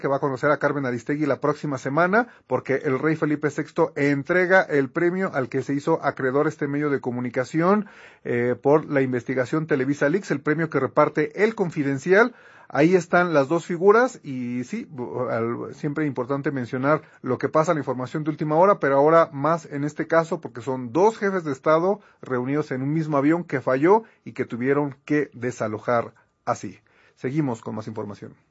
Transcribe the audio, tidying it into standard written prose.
que va a conocer a Carmen Aristegui la próxima semana, porque el rey Felipe VI entrega el premio al que se hizo acreedor este medio de comunicación por la investigación Televisa Leaks, el premio que reparte El Confidencial. Ahí están las dos figuras y sí, siempre es importante mencionar lo que pasa, la información de última hora, pero ahora más en este caso porque son dos jefes de Estado reunidos en un mismo avión que falló y que tuvieron que desalojar así. Seguimos con más información.